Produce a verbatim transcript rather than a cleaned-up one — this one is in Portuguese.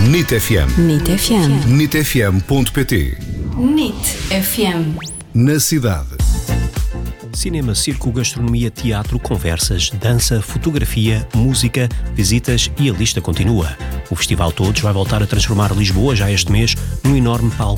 N I T F M. N I T F M. N I T F M ponto pt. N I T F M. Na cidade. Cinema, circo, gastronomia, teatro, conversas, dança, fotografia, música, visitas e a lista continua. O Festival Todos vai voltar a transformar Lisboa já este mês num enorme palco